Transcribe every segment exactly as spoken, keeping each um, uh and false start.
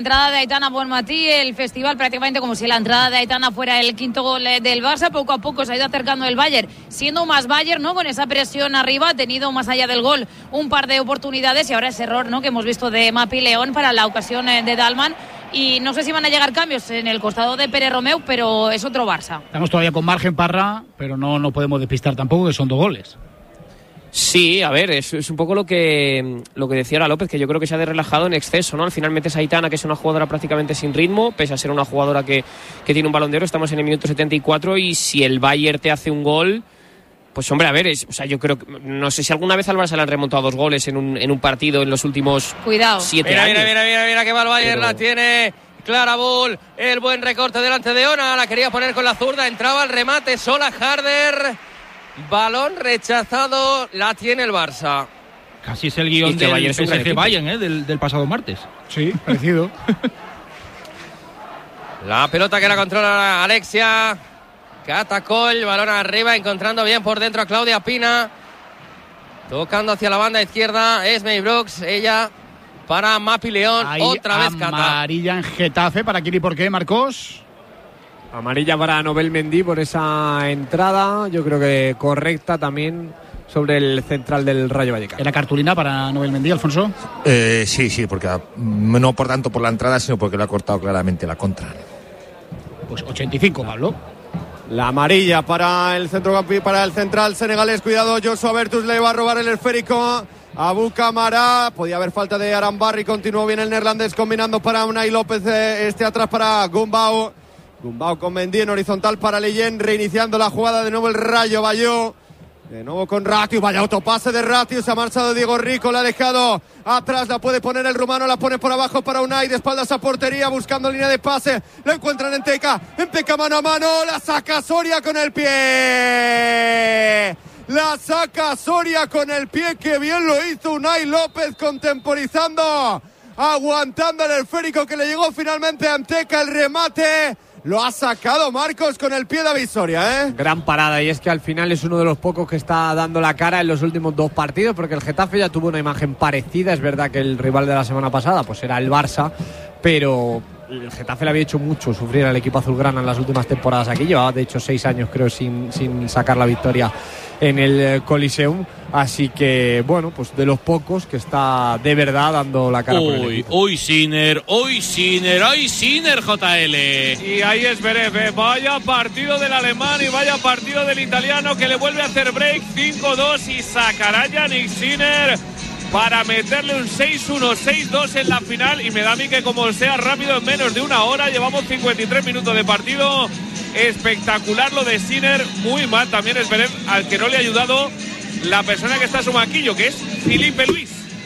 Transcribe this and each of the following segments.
Entrada de Aitana Bonmatí, el festival prácticamente como si la entrada de Aitana fuera el quinto gol del Barça. Poco a poco se ha ido acercando el Bayern, siendo más Bayern, ¿no? Con esa presión arriba, ha tenido más allá del gol un par de oportunidades y ahora ese error, ¿no? Que hemos visto de Mapi León para la ocasión de Dalman. Y no sé si van a llegar cambios en el costado de Pere Romeu, pero es otro Barça. Estamos todavía con margen, Parra, pero no, no podemos despistar tampoco que son dos goles. Sí, a ver, es, es un poco lo que lo que decía ahora López, que yo creo que se ha de relajado en exceso, ¿no? Al final metes a Aitana, que es una jugadora prácticamente sin ritmo, pese a ser una jugadora que, que tiene un Balón de Oro. Estamos en el minuto setenta y cuatro y si el Bayern te hace un gol, pues hombre, a ver, es, o sea, yo creo que, no sé si alguna vez al Barça le han remontado dos goles en un, en un partido en los últimos Cuidado. siete mira, años. Mira, mira, mira, mira que va el Bayern, pero... la tiene Clara Bull, el buen recorte delante de Ona, la quería poner con la zurda, entraba el remate, sola Harder. Balón rechazado, la tiene el Barça. Casi es el guión del P S G Bayern, ¿eh? del, del pasado martes. Sí, parecido. La pelota que la controla Alexia Catacol, balón arriba, encontrando bien por dentro a Claudia Pina. Tocando hacia la banda izquierda, Esmey Brooks, ella para Mapi León. Ahí otra vez Cata. Amarilla en Getafe, ¿para quién y por qué, Marcos? Amarilla para Nobel Mendy por esa entrada, yo creo que correcta también sobre el central del Rayo Vallecano. ¿Era cartulina para Nobel Mendy, Alfonso? Eh, sí, sí, porque no por tanto por la entrada, sino porque le ha cortado claramente la contra. Pues ochenta y cinco, Pablo. La amarilla para el centrocampista, para el central senegalés. Cuidado, Joshua Bertus le va a robar el esférico a Bucamará. Podía haber falta de Arambarri. Continuó bien el neerlandés combinando para Unai López. Eh, este atrás para Gumbau. Gumbau con Mendy en horizontal para Leyen, reiniciando la jugada de nuevo el Rayo Vallecano. De nuevo con Ratiu, vaya autopase de Ratiu, se ha marchado Diego Rico, la ha dejado atrás, la puede poner el rumano, la pone por abajo para Unai, de espaldas a portería, buscando línea de pase, la encuentran en Teca, en Teca mano a mano, la saca Soria con el pie. La saca Soria con el pie, que bien lo hizo Unai López contemporizando, aguantando el esférico que le llegó finalmente a Anteca, el remate. Lo ha sacado Marcos con el pie de David Soria, ¿eh? Gran parada, y es que al final es uno de los pocos que está dando la cara en los últimos dos partidos, porque el Getafe ya tuvo una imagen parecida. Es verdad que el rival de la semana pasada pues era el Barça, pero el Getafe le había hecho mucho sufrir al equipo azulgrana en las últimas temporadas aquí. Llevaba de hecho seis años creo sin, sin sacar la victoria en el Coliseum, así que bueno, pues de los pocos que está de verdad dando la cara. Hoy, por el equipo. hoy Sinner, hoy Sinner, hoy Sinner, J L. Y ahí es Zverev, eh. Vaya partido del alemán y vaya partido del italiano, que le vuelve a hacer break. Cinco dos y sacará Yannick Sinner para meterle un seis uno, seis dos en la final. Y me da a mí que como sea rápido, en menos de una hora, llevamos cincuenta y tres minutos de partido. Espectacular lo de Sinner, muy mal también es Zverev, al que no le ha ayudado la persona que está en su banquillo, que es Filipe Luis.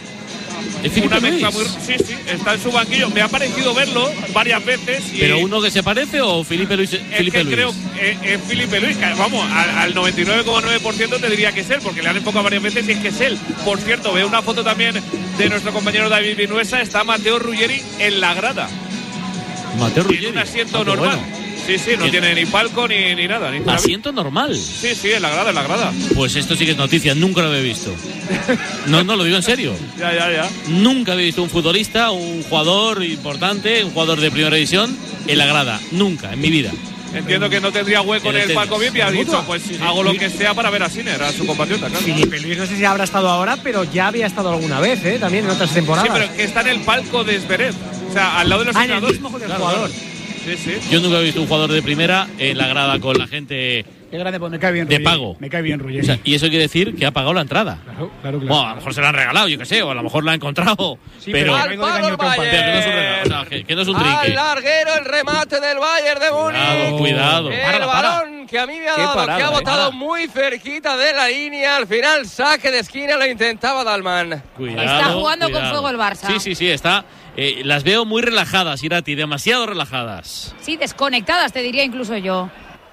¿Es Filipe Luis? Muy... Sí, sí, está en su banquillo. Me ha parecido verlo varias veces. Y... ¿Pero uno que se parece o Filipe Luis? Es Filipe que Luis. creo es eh, Filipe Luis, que, vamos, al, al noventa y nueve coma nueve por ciento te diría que es él, porque le han enfocado varias veces y es que es él. Por cierto, veo una foto también de nuestro compañero David Vinuesa, está Mateo Ruggeri en la grada. Mateo Ruggeri. En un asiento ah, normal. Bueno. Sí, sí, no tiene ni palco ni, ni nada. Ni ¿Asiento normal? Sí, sí, en la grada, en la grada. Pues esto sí que es noticia, nunca lo había visto. No, no, lo digo en serio. Ya, ya, ya. Nunca había visto un futbolista, un jugador importante, un jugador de primera división en la grada. Nunca, en mi vida. Entiendo que no tendría hueco en el, en el palco V I P y ha dicho, pues sí, hago sí. lo que sea para ver a Sinner, a su compatriota, claro. Filipe Luis no sé si habrá estado ahora, pero ya había estado alguna vez, ¿eh? También en otras temporadas. Sí, pero que está en el palco de Zverev. O sea, al lado de los ah, entrenadores. En el mismo del claro, jugador. Claro. Sí, sí. Yo nunca he visto un jugador de primera en la grada con la gente. Qué grande, pues me cae bien de Ruggeri. pago. Me cae bien Ruggeri. O sea, y eso quiere decir que ha pagado la entrada. Claro, claro, claro. Bueno, a lo mejor se la han regalado, yo qué sé, o a lo mejor la ha encontrado. Sí, pero, pero, pero, al palo el pero que no es un regalo, o sea, que, que no es un trinque. Al larguero el remate del Bayern de Múnich. Cuidado, cuidado. El Párala, balón para. que a mí me ha Qué dado, parada, que ha eh. botado Para. muy cerquita de la línea. Al final saque de esquina, lo intentaba Dalman. Cuidado, está jugando cuidado. con fuego el Barça. Sí, sí, sí, está. Eh, las veo muy relajadas, Irati, demasiado relajadas. Sí, desconectadas, te diría incluso yo.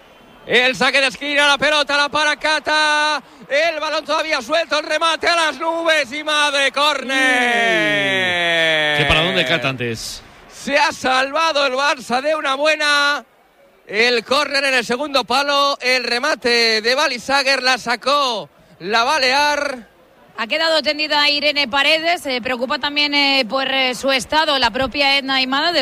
El saque de esquina, la pelota, la para Cata. El balón todavía suelto, el remate a las nubes y madre, córner. ¿Qué para dónde Cata antes? Se ha salvado el Barça de una buena. El córner en el segundo palo, el remate de Balisaguer, la sacó la Balear. Ha quedado tendida Irene Paredes, se eh, preocupa también eh, por eh, su estado la propia Edna Imada.